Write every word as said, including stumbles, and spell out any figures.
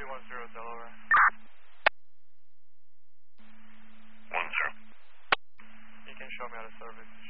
three one zero Delaware. One zero. You can show me out of service.